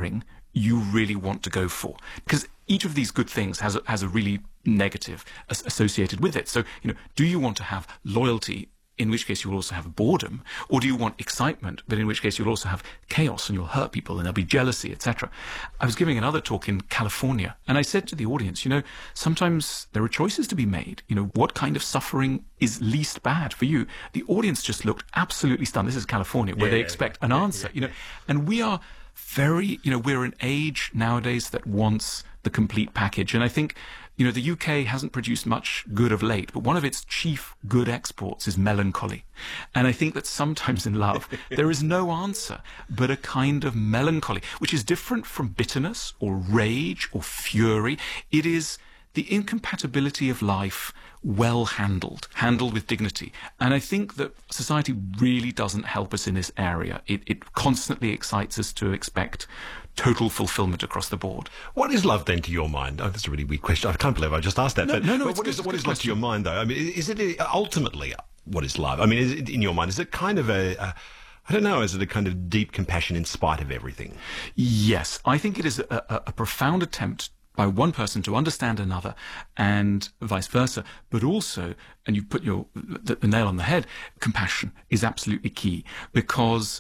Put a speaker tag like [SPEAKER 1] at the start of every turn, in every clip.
[SPEAKER 1] suffering you really want to go for. Because each of these good things has a really negative associated with it. So, do you want to have loyalty, in which case you'll also have boredom, or do you want excitement, but in which case you'll also have chaos and you'll hurt people and there'll be jealousy, etc. I was giving another talk in California and I said to the audience, sometimes there are choices to be made. What kind of suffering is least bad for you? The audience just looked absolutely stunned. This is California, where they expect an answer, and we are very, we're an age nowadays that wants the complete package. And I think, the UK hasn't produced much good of late, but one of its chief good exports is melancholy. And I think that sometimes in love, there is no answer but a kind of melancholy, which is different from bitterness or rage or fury. It is the incompatibility of life well handled with dignity. And I think that society really doesn't help us in this area. It constantly excites us to expect total fulfillment across the board.
[SPEAKER 2] What is love then to your mind? Oh, that's a really weird question. I can't believe I just asked that.
[SPEAKER 1] No,
[SPEAKER 2] but what is love to your mind, though? I mean, is it ultimately, what is love? I mean, is it, in your mind, is it kind of I don't know, is it a kind of deep compassion in spite of everything?
[SPEAKER 1] Yes, I think it is a profound attempt by one person to understand another and vice versa, but also, and you put the nail on the head, compassion is absolutely key because,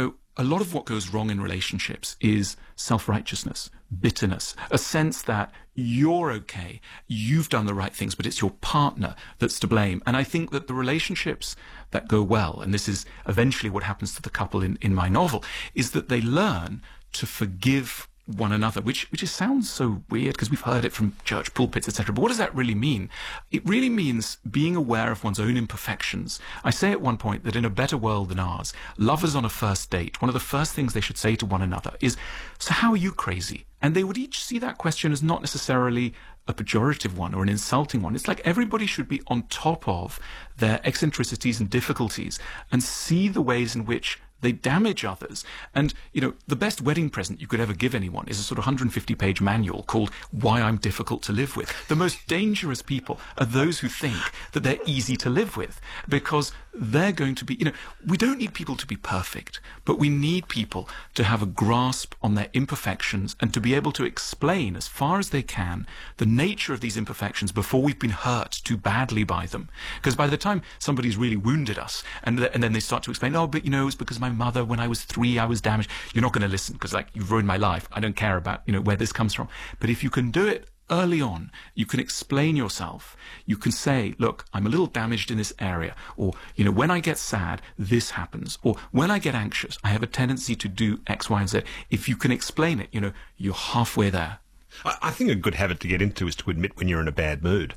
[SPEAKER 1] a lot of what goes wrong in relationships is self-righteousness, bitterness, a sense that you're okay, you've done the right things, but it's your partner that's to blame. And I think that the relationships that go well, and this is eventually what happens to the couple in my novel, is that they learn to forgive one another, which sounds so weird because we've heard it from church pulpits, etc. But what does that really mean? It really means being aware of one's own imperfections. I say at one point that in a better world than ours, lovers on a first date, one of the first things they should say to one another is, so how are you crazy? And they would each see that question as not necessarily a pejorative one or an insulting one. It's like everybody should be on top of their eccentricities and difficulties and see the ways in which they damage others. And, the best wedding present you could ever give anyone is a sort of 150-page manual called Why I'm Difficult to Live With. The most dangerous people are those who think that they're easy to live with because they're going to be, we don't need people to be perfect, but we need people to have a grasp on their imperfections and to be able to explain as far as they can the nature of these imperfections before we've been hurt too badly by them. Because by the time somebody's really wounded us and then they start to explain, but it's because my mother, when I was 3, I was damaged. You're not going to listen because you've ruined my life. I don't care about, where this comes from. But if you can do it early on, you can explain yourself. You can say, look, I'm a little damaged in this area. Or, when I get sad, this happens. Or when I get anxious, I have a tendency to do X, Y, and Z. If you can explain it, you're halfway there.
[SPEAKER 2] I think a good habit to get into is to admit when you're in a bad mood.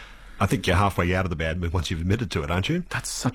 [SPEAKER 2] I think you're halfway out of the bad mood once you've admitted to it, aren't you?
[SPEAKER 1] That's such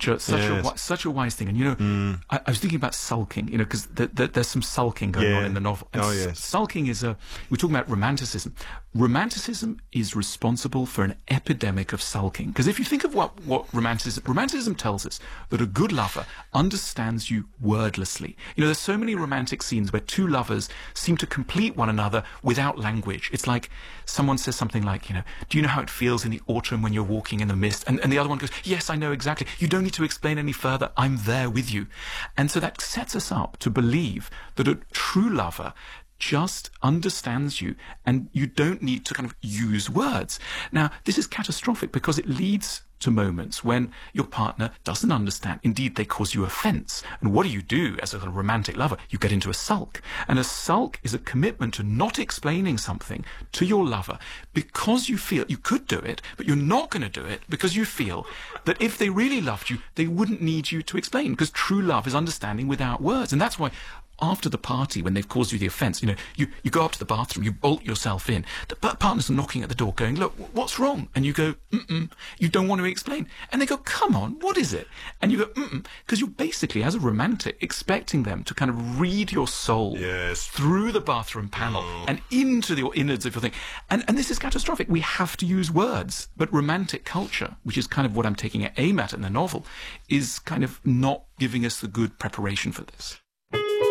[SPEAKER 1] a wise thing. And I was thinking about sulking, because there's some sulking going on in the novel. And sulking is we're talking about romanticism. Romanticism is responsible for an epidemic of sulking. Because if you think of what romanticism tells us that a good lover understands you wordlessly. There's so many romantic scenes where two lovers seem to complete one another without language. It's like someone says something like, do you know how it feels in the autumn when you're walking in the mist? And the other one goes, yes, I know exactly. You don't need to explain any further. I'm there with you. And so that sets us up to believe that a true lover just understands you and you don't need to kind of use words. Now, this is catastrophic because it leads to moments when your partner doesn't understand. Indeed, they cause you offense. And what do you do as a romantic lover? You get into a sulk. And a sulk is a commitment to not explaining something to your lover because you feel you could do it, but you're not going to do it because you feel that if they really loved you, they wouldn't need you to explain, because true love is understanding without words. And that's why after the party, when they've caused you the offence, you go up to the bathroom, you bolt yourself in. The partner's knocking at the door going, look, what's wrong? And you go, you don't want to explain. And they go, come on, what is it? And you go, because you're basically, as a romantic, expecting them to kind of read your soul through the bathroom panel and into the innards of your thing. And this is catastrophic. We have to use words. But romantic culture, which is kind of what I'm taking aim at in the novel, is kind of not giving us the good preparation for this.